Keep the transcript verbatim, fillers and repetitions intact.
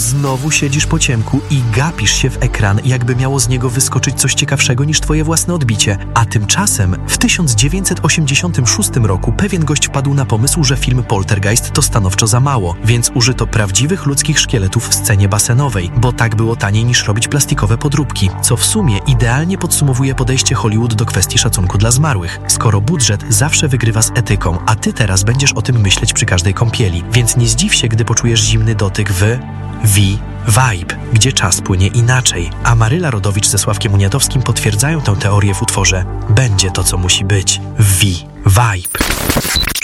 znowu siedzisz po ciemku i gapisz się w ekran, jakby miało z niego wyskoczyć coś ciekawszego niż twoje własne odbicie. A tymczasem w tysiąc dziewięćset osiemdziesiątym szóstym roku pewien gość wpadł na pomysł, że film Poltergeist to stanowczo za mało, więc użyto prawdziwych ludzkich szkieletów w scenie basenowej, bo tak było taniej niż robić plastikowe podróbki, co w sumie idealnie podsumowuje podejście Hollywood do kwestii szacunku dla zmarłych. Skoro budżet zawsze wygrywa z etyką, a ty teraz będziesz o tym myśleć przy każdej kąpieli, więc nie zdziw się, gdy poczujesz zimny dotyk w V Vibe, gdzie czas płynie inaczej, a Maryla Rodowicz ze Sławkiem Uniatowskim potwierdzają tę teorię w utworze Będzie to, co musi być. V Vibe.